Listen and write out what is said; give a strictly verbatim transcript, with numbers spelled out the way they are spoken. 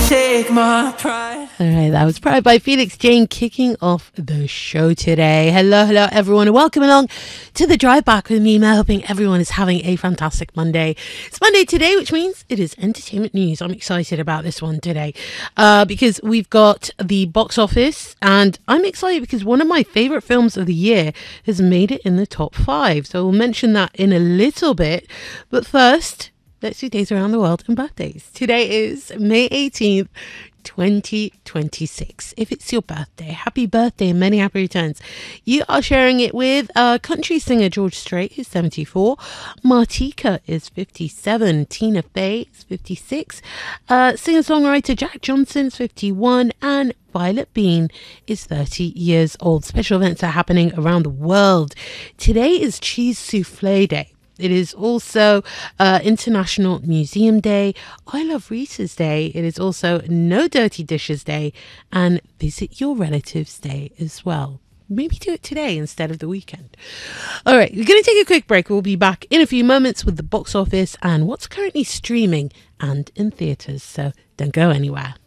take my pride. All right, that was Pride by Felix Jane kicking off the show today. Hello, hello, everyone, and welcome along to the Drive Back with me, Mel, hoping everyone is having a fantastic Monday. It's Monday today, which means it is entertainment news. I'm excited about this one today uh, because we've got the box office, and I'm excited because one of my favourite films of the year has made it in the top five. So we'll mention that in a little bit. But first, let's do days around the world and birthdays. Today is May eighteenth, twenty twenty-six. If it's your birthday, happy birthday and many happy returns. You are sharing it with uh, country singer George Strait, who's seventy-four. Martika is fifty-seven. Tina Fey is fifty-six. Uh, singer-songwriter Jack Johnson is fifty-one. And Violet Bean is thirty years old. Special events are happening around the world. Today is Cheese Soufflé Day. It is also uh, International Museum Day, I Love Reese's Day. It is also No Dirty Dishes Day and Visit Your Relatives Day as well. Maybe do it today instead of the weekend. All right, we're going to take a quick break. We'll be back in a few moments with the box office and what's currently streaming and in theatres. So don't go anywhere.